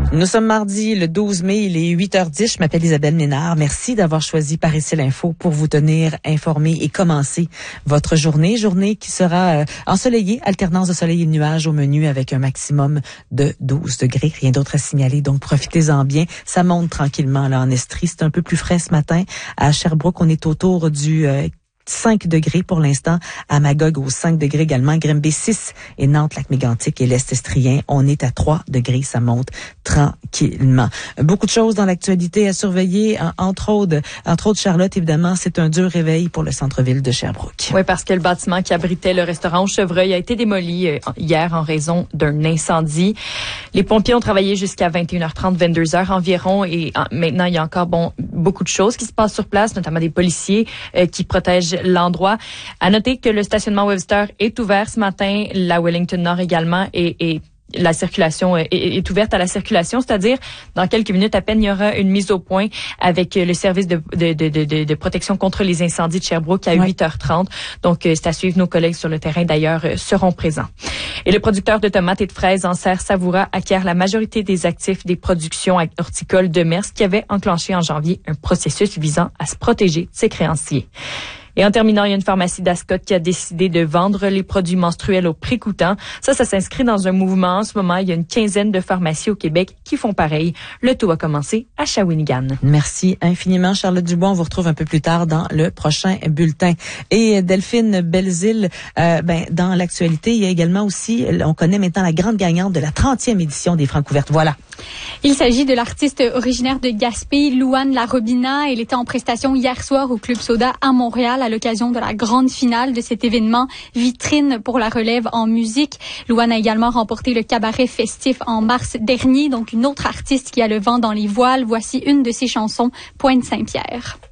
Nous sommes mardi, le 12 mai, il est 8h10. Je m'appelle Isabelle Ménard. Merci d'avoir choisi Par ici l'info pour vous tenir informé et commencer votre journée. Journée qui sera ensoleillée, alternance de soleil et de nuages au menu avec un maximum de 12 degrés. Rien d'autre à signaler, donc profitez-en bien. Ça monte tranquillement là en Estrie. C'est un peu plus frais ce matin. À Sherbrooke, on est autour du 5 degrés pour l'instant. À Magog, aux 5 degrés également. Grimby, 6. Et Nantes, Lac-Mégantic et l'Est estrien, on est à 3 degrés. Ça monte tranquillement. Beaucoup de choses dans l'actualité à surveiller. Entre autres, Charlotte, évidemment, c'est un dur réveil pour le centre-ville de Sherbrooke. Oui, parce que le bâtiment qui abritait le restaurant au Chevreuil a été démoli hier en raison d'un incendie. Les pompiers ont travaillé jusqu'à 21h30, 22h environ. Et maintenant, il y a encore beaucoup de choses qui se passent sur place, notamment des policiers qui protègent l'endroit. À noter que le stationnement Webster est ouvert ce matin, la Wellington Nord également, et la circulation est ouverte à la circulation, c'est-à-dire dans quelques minutes à peine il y aura une mise au point avec le service de protection contre les incendies de Sherbrooke à 8h30. Donc c'est à suivre. Nos collègues sur le terrain d'ailleurs seront présents. Et le producteur de tomates et de fraises en serre Savoura acquiert la majorité des actifs des productions horticoles de Mers qui avait enclenché en janvier un processus visant à se protéger de ses créanciers. Et en terminant, il y a une pharmacie d'Ascot qui a décidé de vendre les produits menstruels au prix coûtant. Ça s'inscrit dans un mouvement. En ce moment, il y a une quinzaine de pharmacies au Québec qui font pareil. Le tout a commencé à Shawinigan. Merci infiniment, Charlotte Dubois. On vous retrouve un peu plus tard dans le prochain bulletin. Et Delphine Belzile, dans l'actualité, il y a également aussi, on connaît maintenant la grande gagnante de la 30e édition des Francouvertes. Voilà. Il s'agit de l'artiste originaire de Gaspé, Louane Larobina. Elle était en prestation hier soir au Club Soda à Montréal à l'occasion de la grande finale de cet événement vitrine pour la relève en musique. Louane a également remporté le cabaret festif en mars dernier, donc une autre artiste qui a le vent dans les voiles. Voici une de ses chansons, Pointe Saint-Pierre.